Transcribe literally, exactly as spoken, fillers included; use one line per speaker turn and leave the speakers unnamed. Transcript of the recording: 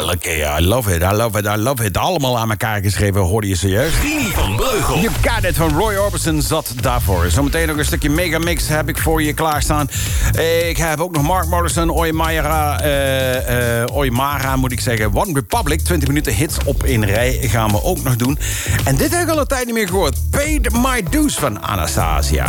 heerlijk. I love it, I love it, I love it. Allemaal aan elkaar geschreven, hoorde je serieus?
Rini van Breugel.
You got it van Roy Orbison zat daarvoor. Zometeen nog een stukje megamix heb ik voor je klaarstaan. Ik heb ook nog Mark Morrison, Oymara, uh, uh, Oymara moet ik zeggen. One Republic, twintig minuten hits op in rij gaan we ook nog doen. En dit heb ik al een tijd niet meer gehoord. Paid My Dues van Anastasia.